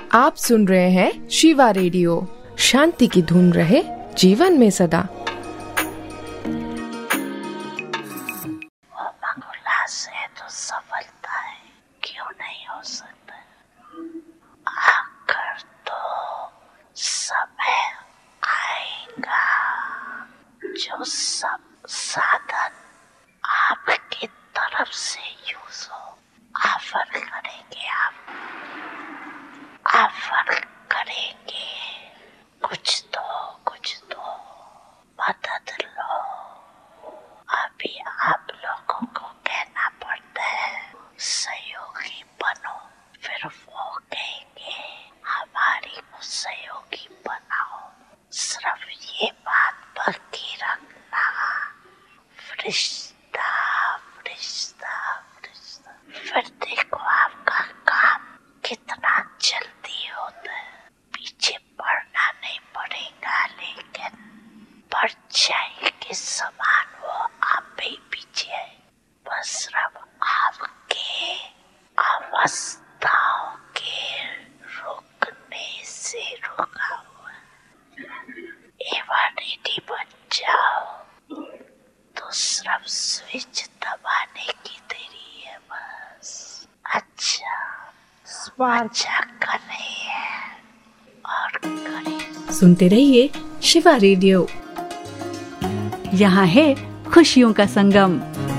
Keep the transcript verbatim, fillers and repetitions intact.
आप सुन रहे हैं शिवा रेडियो। शांति की धुन रहे जीवन में सदा। उल्लास है तो सफलता है, क्यों नहीं हो सकता? आकर तो समय आएगा जो सब साधन आपकी तरफ से यूज हो। ऑफर करेंगे, आप ऑफर करेंगे, कुछ दो कुछ दो, मदद लो। अभी आप लोगों को कहना पड़ता है सहयोगी बनो, फिर वो कहेंगे हमारी को सहयोगी बनाओ। सिर्फ ये बात पक्की रखना, फरिश्ता फरिश्ता फरिश्ता। फिर देखो आपका काम कितना जल्दी होता है। पीछे पड़ना नहीं पड़ेगा, लेकिन पड़ जाएंगे समान वो आप भी पीछे है। बस सिर्फ आपके अवस्थाओं के रुकने से रुका हुआ। रेडी बन जाओ तो सिर्फ स्विच दबाने की देरी है बस। अच्छा अच्छा करें और करें। सुनते रहिए शिवा रेडियो। यहाँ है खुशियों का संगम।